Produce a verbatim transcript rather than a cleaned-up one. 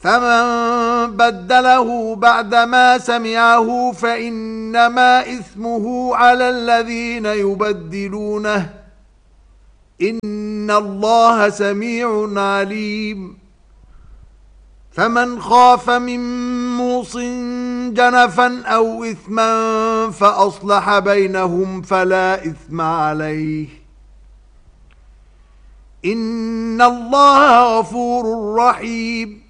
فمن بدله بعدما سمعه فإنما إثمه على الذين يبدلونه إن الله سميع عليم. فمن خاف من موص جنفا أو إثما فأصلح بينهم فلا إثم عليه إن الله غفور رحيم.